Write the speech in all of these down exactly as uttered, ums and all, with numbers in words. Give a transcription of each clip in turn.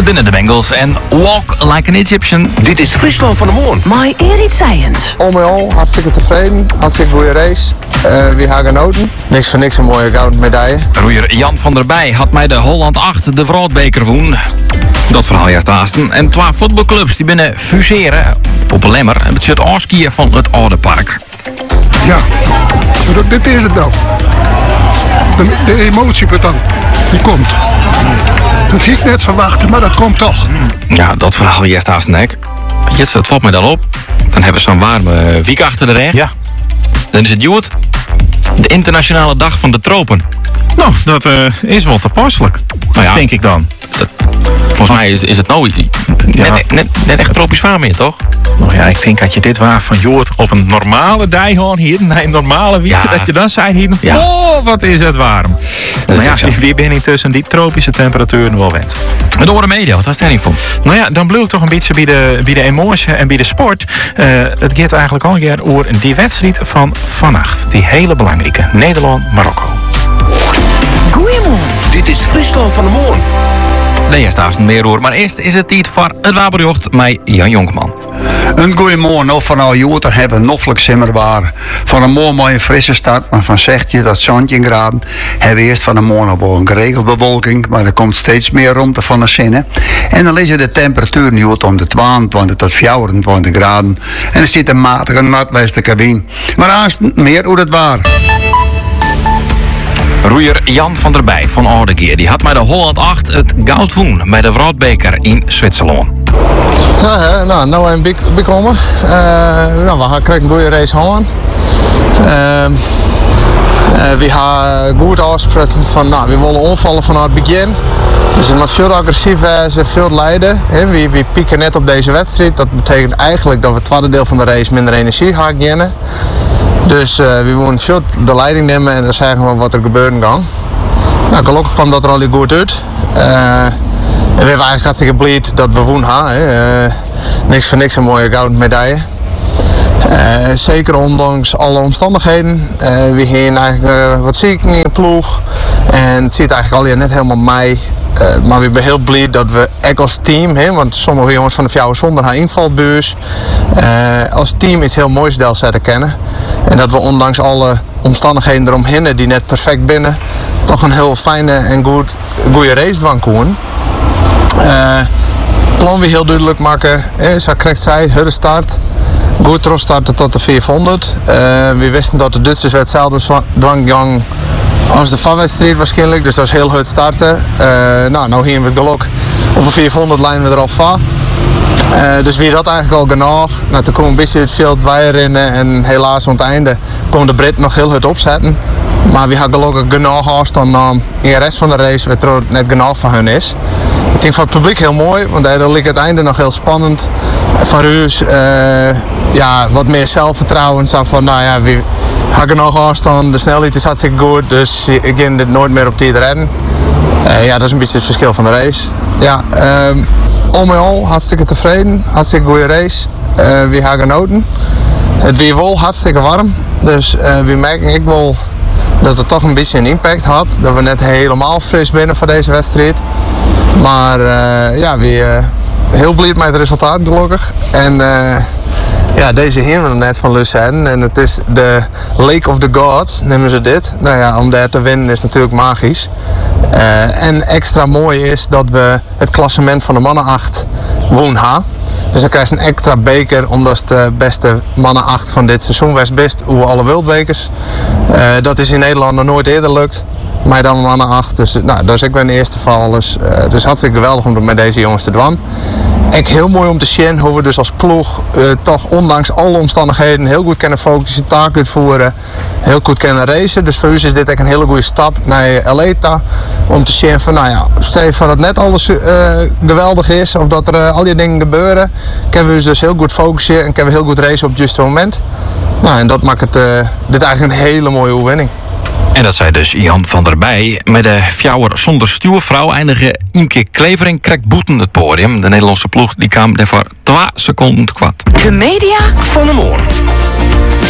binnen de Bengals en Walk Like an Egyptian. Dit is Friesland van de Moon. My Erit Science. Al met al hartstikke tevreden, hartstikke goede race. Uh, we hebben genoten. Niks voor niks een mooie gouden medaille. Roeier Jan van der Bij had mij de Holland acht de Vrootbeker woen. Dat verhaal juist aasten. En twee voetbalclubs die binnen fuseren op een lemmer en het shirt afskiën van het Oude Park. Ja, dat, dit is het nou. De, de emotie dan, die komt. Dat ging ik net verwachten, maar dat komt toch. Ja, dat verhaal juist aasten nek. Jets, het valt me dan op. Dan hebben we zo'n warme week achter de rug. Ja. Dan is het Joet. De internationale dag van de tropen. Nou, dat uh, is wel toepasselijk. Nou ja, denk ik dan. Dat, volgens mij is, is het nou net, Ja. net, net echt tropisch waar meer, toch? Nou ja, ik denk dat je dit waar van Joort op een normale dijhoorn hier, naar een normale wiek, Ja. dat je dan zei hier, Ja. oh, wat is het warm. is Maar ook zo. ja, wie ben ik tussen die tropische temperaturen wel wend? En door de media, wat was daar niet van? Nou ja, dan blijf ik toch een beetje bij de, bij de emotie en bij de sport. Uh, het gaat eigenlijk al een keer over die wedstrijd van vannacht. Die hele belangrijke Nederland-Marokko. Goeiemorgen. Dit is Friesland van de Moon. Nee, jij staat meer hoor. Maar eerst is het tijd voor het Waberjocht met Jan Jonkman. Een goeie morgen of van al Joter hebben we noffelijk simmerbaar. Van een mooi mooie frisse start, maar van zestien tot zestien graden hebben we eerst van de morgen op een geregeld bewolking, maar er komt steeds meer rondte van de zinnen. En dan is de temperatuur nu om de tweeëntwintig tot vierentwintig graden. En er zit een matige natweste cabine. Maar aanst meer hoe het waar. Roeier Jan van der Bij van Oudegeer die had mij de Holland acht het goud woen bij de Vrootbeker in Zwitserland. Ja, hè, nou, nou een big, big komen. Uh, nou, we gaan krijgen een goede race aan. Uh, uh, we gaan goed afspreken van, nou, we willen onvallen van het begin. Dus het moet veel agressiever zijn, veel lijden. He, we, we pieken net op deze wedstrijd. Dat betekent eigenlijk dat we het tweede deel van de race minder energie gaan geven. Dus uh, we moeten veel de leiding nemen en dan zeggen we wat er gebeuren kan. Nou, gelukkig kwam dat er al goed uit. Uh, en we hebben eigenlijk hartstikke blij dat we woen hadden. Uh, niks voor niks een mooie gouden medaille. Uh, zeker ondanks alle omstandigheden. Uh, we hebben eigenlijk uh, wat ziek in de ploeg. En het zit eigenlijk al hier net helemaal mee. Uh, maar we zijn heel blij dat we echt als team, hè, want sommige jongens van de Fjouwer zonder haar invalbuurs, uh, als team iets heel moois deel zetten kennen. En dat we ondanks alle omstandigheden eromheen die net perfect binnen, toch een heel fijne en goed, goede race dwang koen. Uh, plan we heel duidelijk maken, hè, zo krijgt zij hun start. Goed terug starten tot de vierhonderd. Uh, we wisten dat de Duitsers werd hetzelfde dwanggang als de vanwedstrijd waarschijnlijk, dus dat is heel goed starten. Uh, nou, nou hier met geluk op de vierhonderd lijnen we er al van. Uh, dus wie dat eigenlijk al genoeg. Nou, toen kwam een beetje het veld wijrennen en helaas aan het einde kon de Brit nog heel goed opzetten. Maar we hadden gelukkig genoeg afstand um, in de rest van de race, wat er net genoeg van hun is. Ik denk voor het publiek heel mooi, want daar ligt het einde nog heel spannend. Voor u uh, ja, wat meer zelfvertrouwen. Zo van, nou ja, we hebben genoeg afstand, de snelheid is hartstikke goed, dus ik ging dit nooit meer op tijd redden. Uh, ja, dat is een beetje het verschil van de race. Ja, um, al met al hartstikke tevreden, hartstikke goede race. Uh, we hebben genoten. Het weer wel hartstikke warm, dus uh, we merken ik wel dat het toch een beetje een impact had. Dat we net helemaal fris binnen voor deze wedstrijd. Maar uh, ja, we uh, heel blij met het resultaat gelukkig. En uh, ja, deze hier we net van Lucerne. En het is de Lake of the Gods, nemen ze dit. Nou ja, om daar te winnen is natuurlijk magisch. Uh, en extra mooi is dat we het klassement van de mannen acht woen ha. Dus dan krijg je een extra beker, omdat het de beste mannen acht van dit seizoen was best hoe alle wereldbekers. Uh, dat is in Nederland nog nooit eerder lukt. Maar dan mannen acht. Dus nou, dat is ook weer een eerste val. Dus, uh, dus hartstikke geweldig om met deze jongens te doen. Echt heel mooi om te zien hoe we dus als ploeg uh, toch ondanks alle omstandigheden heel goed kunnen focussen, taak uitvoeren, heel goed kunnen racen. Dus voor u is dit echt een hele goede stap naar Eleta. Om te zien van, nou ja, stel dat het net alles uh, geweldig is of dat er uh, al die dingen gebeuren, kunnen we dus heel goed focussen en kunnen we heel goed racen op het juiste moment. Nou, en dat maakt het, uh, dit eigenlijk een hele mooie overwinning. En dat zei dus Jan van der Bij. Met de Fjouwer zonder stuurvrouw eindige Imke Klevering krijgt boeten het podium. De Nederlandse ploeg die kwam daarvoor twee seconden te kwad. De media Van de Moon.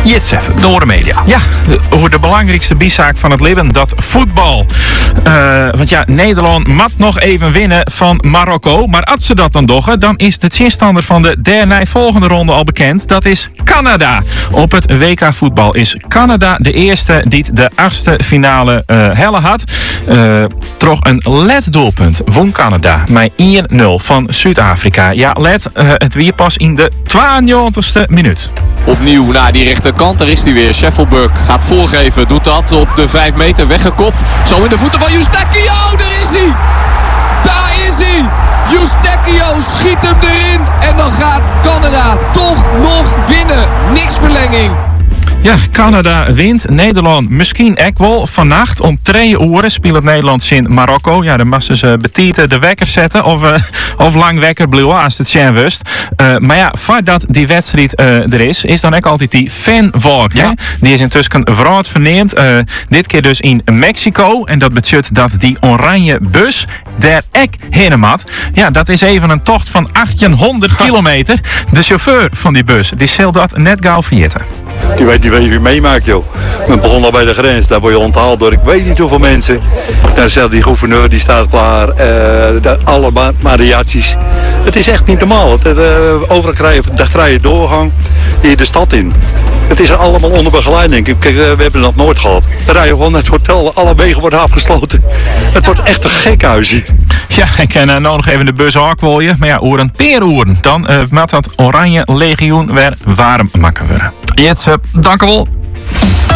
Jitse, door de media. Ja, over de belangrijkste bizaak van het leven, dat voetbal. Uh, want ja, Nederland mag nog even winnen van Marokko. Maar als ze dat dan doggen, dan is de tegenstander van de derde volgende ronde al bekend. Dat is Canada. Op het W K voetbal is Canada de eerste die de achtste finale uh, helle had. Uh, Toch een let doelpunt won Canada met één nul van Zuid-Afrika. Ja, let, uh, het weer pas in de tweeënnegentigste minuut. Opnieuw naar die rechterkant, daar is hij weer. Scheffelburg gaat voorgeven, doet dat op de vijf meter, weggekopt. Zo in de voeten van Eustáquio, daar is hij! Daar is hij! Eustáquio schiet hem erin en dan gaat Canada toch nog winnen. Niks verlenging. Ja, Canada wint. Nederland misschien ook wel. Vannacht om twee uur speelt Nederland in Marokko. Ja, dan moesten ze betieten de wekker zetten. Of, uh, of lang wekker blijven als het zijn wust. Uh, maar ja, voordat die wedstrijd uh, er is, is dan ook altijd die fanwalk. Ja. Die is intussen vrolijk verneemd. Uh, dit keer dus in Mexico. En dat betekent dat die oranje bus daar ook heen moet. Ja, dat is even een tocht van achttienhonderd kilometer. De chauffeur van die bus, die zal dat net gauw vergeten. Je weet niet wat je meemaakt, joh. We begonnen al bij de grens. Daar word je onthaald door ik weet niet hoeveel mensen. Dan zegt die gouverneur, die staat klaar. Uh, de, alle variaties. Het is echt niet normaal. Het, uh, overal krijg je de vrije doorgang hier de stad in. Het is allemaal onder begeleiding. Kijk, uh, we hebben dat nooit gehad. We rijden gewoon naar het hotel. Alle wegen worden afgesloten. Het wordt echt een gekhuis hier. Ja, ik kan uh, nou nog even de bus aankwoljen. Maar ja, oor een peeroeren. Dan uh, moet dat oranje legioen weer warm maken worden. Jitse, dank u wel.